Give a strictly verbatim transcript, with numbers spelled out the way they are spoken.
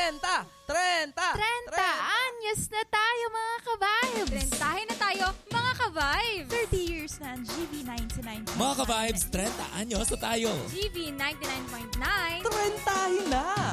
trenta! trenta! trenta anyos na tayo mga ka-vibes! Trentahin na tayo mga ka-vibes! thirty years na ang G V ninety-nine point nine. Mga ka-vibes, trenta anyos na tayo. G V ninety-nine point nine. Trentahin na!